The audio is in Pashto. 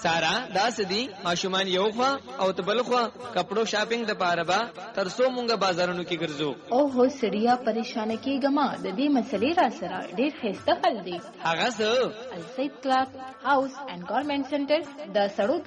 سارا دا سدي ماشومان یو خوا او تبل خوا کپړو شاپینګ د پاره با ترسو مونږه بازارونو کې ګرځو. او هو سړیا پریشان کیګما د دې مسلې را سره ډېر خسته حل دی. هغه څه السید کلاب هاوس اینڈ گورنمنٹ سنټر د سړو